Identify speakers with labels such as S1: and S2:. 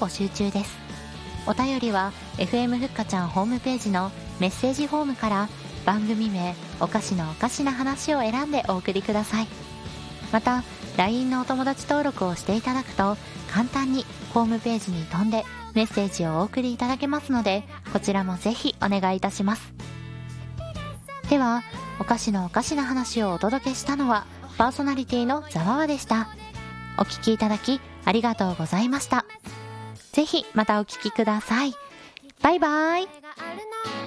S1: 募集中です。お便りは FM ふっかちゃんホームページのメッセージフォームから番組名おかしのおかしな話を選んでお送りください。また LINE のお友達登録をしていただくと簡単にホームページに飛んでメッセージをお送りいただけますので、こちらもぜひお願いいたします。ではおかしのおかしな話をお届けしたのはパーソナリティのざわわでした。お聞きいただきありがとうございました。ぜひまたお聞きください。バイバイ。